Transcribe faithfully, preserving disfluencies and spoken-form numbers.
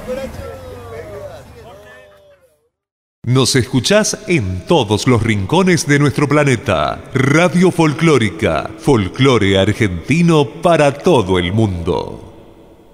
Nos escuchás en todos los rincones de nuestro planeta. Radio Folclórica, folclore argentino para todo el mundo.